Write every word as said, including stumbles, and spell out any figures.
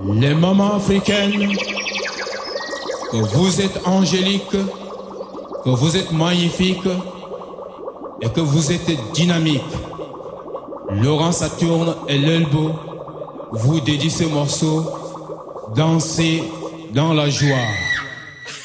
Les mamans africaines, que vous êtes angéliques, que vous êtes magnifiques et que vous êtes dynamiques. Laurent Saturne et l'Elbow vous dédient ce morceau. Dansez dans la joie.